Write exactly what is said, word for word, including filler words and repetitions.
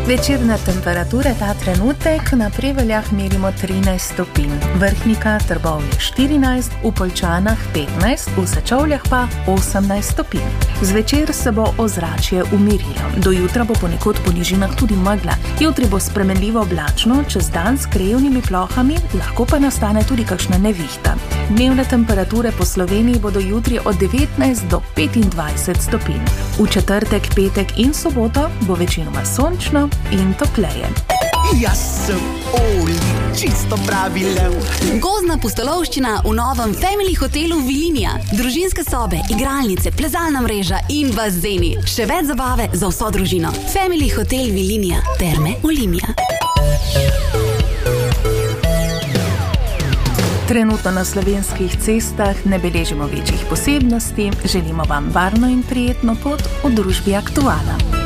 Večerna temperatura ta trenutek na Prevaljah merimo trinajst stopinj, Vrhnika, Trbovlje štirinajst, v Poljčanah petnajst, v Sečovljah pa osemnajst stopinj. Zvečer se bo ozračje umirilo, do jutra bo ponekod po nižinah tudi megla, jutri bo spremenljivo oblačno, čez dan s krajevnimi plohami, lahko pa nastane tudi kakšna nevihta. Dnevne temperature po Sloveniji bodo jutri od devetnajst do petindvajset stopinj. V četrtek, petek in soboto bo večinoma sončno in topleje. Jaz sem Oli, čisto pravi lev. Gozdna pustolovščina v novem Family hotelu Vilinija. Družinske sobe, igralnice, plezalna mreža in bazeni. Še več zabave za vso družino. Family hotel Vilinija. Terme Olimia. Trenutno na slovenskih cestah ne beležimo večjih posebnosti, želimo vam varno in prijetno pot v družbi Aktuala.